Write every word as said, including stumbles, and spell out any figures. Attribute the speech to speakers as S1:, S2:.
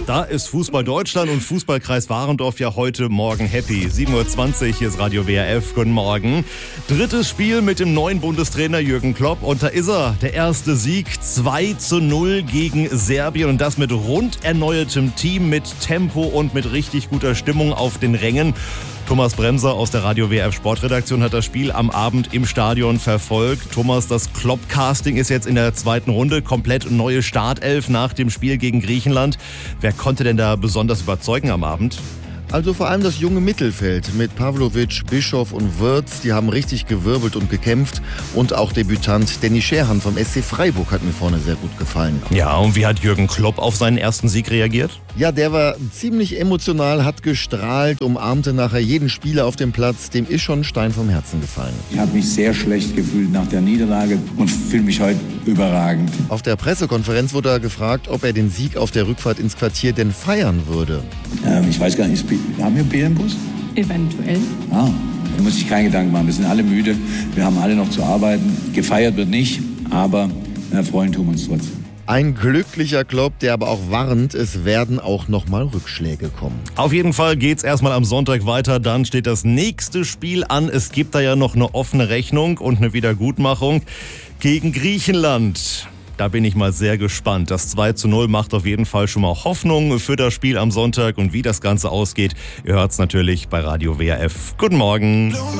S1: Da ist Fußball Deutschland und Fußballkreis Warendorf ja heute Morgen happy. sieben Uhr zwanzig, hier ist Radio W R F. Guten Morgen. Drittes Spiel mit dem neuen Bundestrainer Jürgen Klopp. Und da ist er, der erste Sieg. zwei zu null gegen Serbien. Und das mit rund erneuertem Team, mit Tempo und mit richtig guter Stimmung auf den Rängen. Thomas Bremser aus der Radio W R F Sportredaktion hat das Spiel am Abend im Stadion verfolgt. Thomas, das Klopp-Casting ist jetzt in der zweiten Runde. Komplett neue Startelf nach dem Spiel gegen Griechenland. Wer konnte denn da besonders überzeugen am Abend?
S2: Also vor allem das junge Mittelfeld mit Pavlovic, Bischof und Wirtz, die haben richtig gewirbelt und gekämpft. Und auch Debütant Danny Scherhan vom S C Freiburg hat mir vorne sehr gut gefallen.
S1: Ja, und wie hat Jürgen Klopp auf seinen ersten Sieg reagiert?
S2: Ja, der war ziemlich emotional, hat gestrahlt, umarmte nachher jeden Spieler auf dem Platz. Dem ist schon ein Stein vom Herzen gefallen.
S3: Ich habe mich sehr schlecht gefühlt nach der Niederlage und fühle mich heute überragend.
S2: Auf der Pressekonferenz wurde er gefragt, ob er den Sieg auf der Rückfahrt ins Quartier denn feiern würde.
S3: Ähm, ich weiß gar nicht, haben wir Bier im Bus?
S4: Eventuell.
S3: Ah, da muss ich keinen Gedanken machen. Wir sind alle müde, wir haben alle noch zu arbeiten. Gefeiert wird nicht, aber äh, freuen tun wir uns trotzdem.
S2: Ein glücklicher Klopp, der aber auch warnt, es werden auch nochmal Rückschläge kommen.
S1: Auf jeden Fall geht's erstmal am Sonntag weiter, dann steht das nächste Spiel an. Es gibt da ja noch eine offene Rechnung und eine Wiedergutmachung gegen Griechenland. Da bin ich mal sehr gespannt. Das zwei zu null macht auf jeden Fall schon mal Hoffnung für das Spiel am Sonntag. Und wie das Ganze ausgeht, ihr hört's natürlich bei Radio W R F. Guten Morgen.